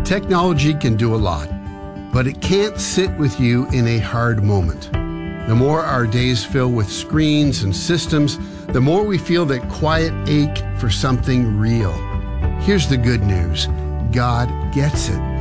Technology can do a lot, but it can't sit with you in a hard moment. The more our days fill with screens and systems, the more we feel that quiet ache for something real. Here's the good news. God gets it.